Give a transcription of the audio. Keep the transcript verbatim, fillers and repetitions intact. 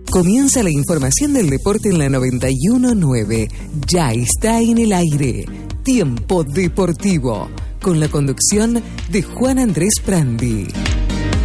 Comienza la información del deporte en la noventa y uno punto nueve. Ya está en el aire. Tiempo Deportivo. Con la conducción de Juan Andrés Prandi.